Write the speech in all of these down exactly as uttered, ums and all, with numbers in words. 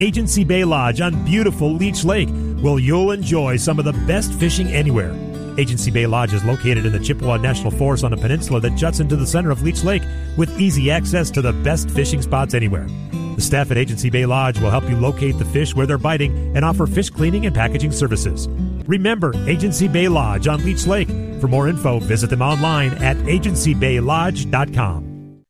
Agency Bay Lodge on beautiful Leech Lake, where you'll enjoy some of the best fishing anywhere. Agency Bay Lodge is located in the Chippewa National Forest on a peninsula that juts into the center of Leech Lake with easy access to the best fishing spots anywhere. The staff at Agency Bay Lodge will help you locate the fish where they're biting and offer fish cleaning and packaging services. Remember, Agency Bay Lodge on Leech Lake. For more info, visit them online at agency bay lodge dot com.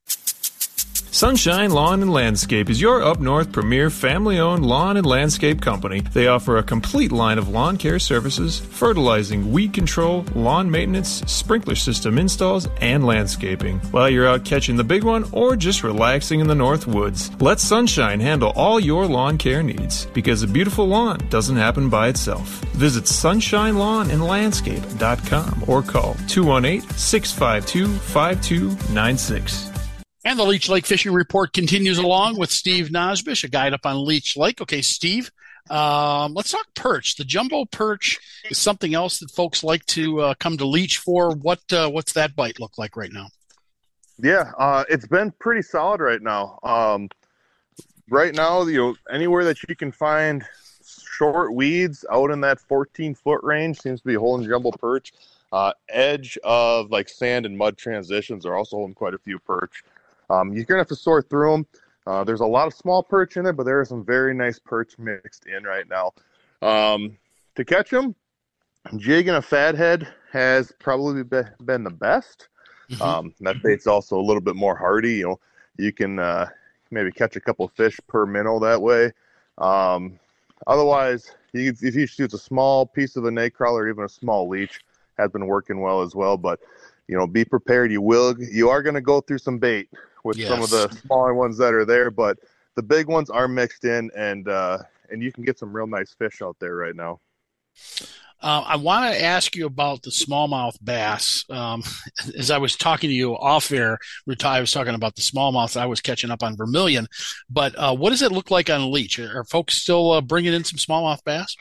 Sunshine Lawn and Landscape is your up north premier family-owned lawn and landscape company. They offer a complete line of lawn care services, fertilizing, weed control, lawn maintenance, sprinkler system installs, and landscaping. While you're out catching the big one or just relaxing in the North Woods, let Sunshine handle all your lawn care needs, because a beautiful lawn doesn't happen by itself. Visit sunshine lawn and landscape dot com or call two one eight, six five two, five two nine six. And the Leech Lake Fishing Report continues along with Steve Nosbish, a guide up on Leech Lake. Okay, Steve, um, let's talk perch. The jumbo perch is something else that folks like to uh, come to Leech for. What uh, What's that bite look like right now? Yeah, uh, it's been pretty solid right now. Um, right now, you know, anywhere that you can find short weeds out in that fourteen-foot range seems to be holding jumbo perch. Uh, edge of like sand and mud transitions are also holding quite a few perch. Um, you're going to have to sort through them. Uh, there's a lot of small perch in it, but there are some very nice perch mixed in right now. Um, to catch them, jigging a fathead has probably be, been the best. Mm-hmm. Um, that bait's also a little bit more hardy. You know, you can uh, maybe catch a couple of fish per minnow that way. Um, otherwise, you, if you shoot a small piece of a night crawler or even a small leech, has been working well as well. But, you know, be prepared. You will, you are going to go through some bait with yes. some of the smaller ones that are there, but the big ones are mixed in, and uh, and you can get some real nice fish out there right now. Uh, I want to ask you about the smallmouth bass. Um, as I was talking to you off air, I was talking about the smallmouth. I was catching up on vermilion, but uh, what does it look like on Leech? Are folks still uh, bringing in some smallmouth bass?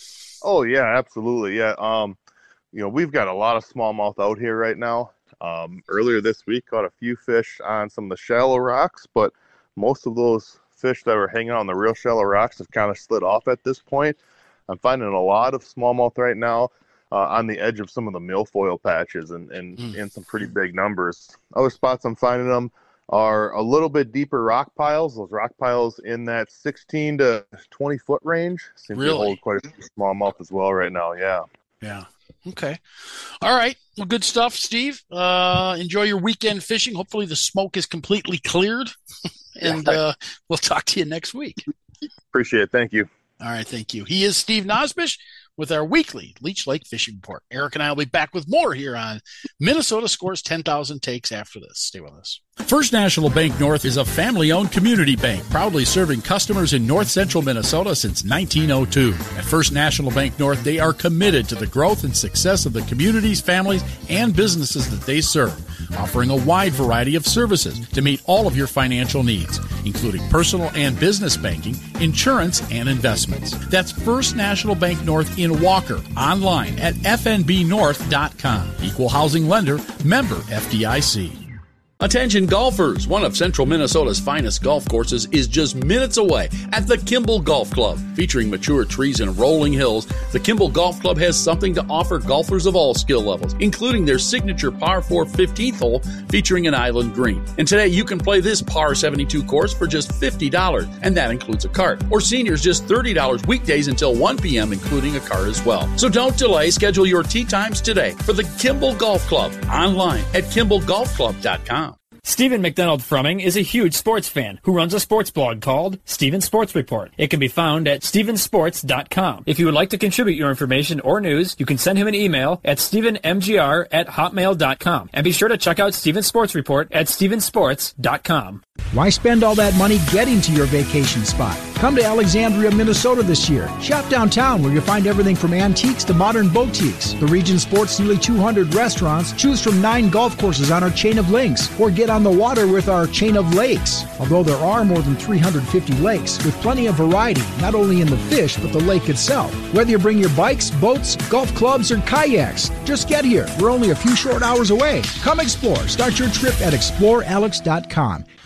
Oh yeah, absolutely. Yeah. Um, you know, we've got a lot of smallmouth out here right now. Um, earlier this week, caught a few fish on some of the shallow rocks, but most of those fish that were hanging on the real shallow rocks have kind of slid off at this point. I'm finding a lot of smallmouth right now uh, on the edge of some of the milfoil patches and, and mm. in some pretty big numbers. Other spots I'm finding them are a little bit deeper rock piles. Those rock piles in that sixteen to twenty foot range seem really? to hold quite a few smallmouth as well right now. Yeah. Yeah. Okay. All right. Well, good stuff, Steve. Uh, enjoy your weekend fishing. Hopefully the smoke is completely cleared, and uh, we'll talk to you next week. Appreciate it. Thank you. All right. Thank you. He is Steve Nosbish with our weekly Leech Lake Fishing Report. Eric and I will be back with more here on Minnesota Scores ten thousand Takes after this. Stay with us. First National Bank North is a family-owned community bank, proudly serving customers in north central Minnesota since nineteen oh two. At First National Bank North, they are committed to the growth and success of the communities, families, and businesses that they serve, offering a wide variety of services to meet all of your financial needs, including personal and business banking, insurance, and investments. That's First National Bank North in Walker, online at f n b north dot com. Equal housing lender, member F D I C. Attention golfers, one of central Minnesota's finest golf courses is just minutes away at the Kimball Golf Club. Featuring mature trees and rolling hills, the Kimball Golf Club has something to offer golfers of all skill levels, including their signature par four fifteenth hole featuring an island green. And today you can play this par seventy-two course for just fifty dollars, and that includes a cart. Or seniors just thirty dollars weekdays until one p.m., including a car as well. So don't delay, schedule your tee times today for the Kimball Golf Club, online at kimball golf club dot com. Stephen McDonald Frumming is a huge sports fan who runs a sports blog called Steven Sports Report. It can be found at steven sports dot com. If you would like to contribute your information or news, you can send him an email at steven m g r at hotmail dot com. And be sure to check out Steven Sports Report at steven sports dot com. Why spend all that money getting to your vacation spot? Come to Alexandria, Minnesota this year. Shop downtown where you'll find everything from antiques to modern boutiques. The region sports nearly two hundred restaurants. Choose from nine golf courses on our chain of links, or get on the water with our chain of lakes. Although there are more than three hundred fifty lakes, with plenty of variety, not only in the fish, but the lake itself. Whether you bring your bikes, boats, golf clubs, or kayaks, just get here. We're only a few short hours away. Come explore. Start your trip at explore alex dot com.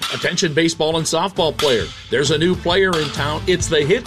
Attention baseball and softball players. There's a new player in town. It's the hit